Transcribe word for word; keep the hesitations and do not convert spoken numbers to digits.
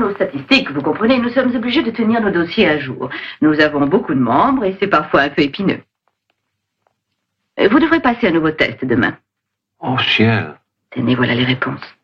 nos statistiques, vous comprenez, nous sommes obligés de tenir nos dossiers à jour. Nous avons beaucoup de membres et c'est parfois un peu épineux. Vous devrez passer un nouveau test demain. Oh, ciel. Tenez, voilà les réponses.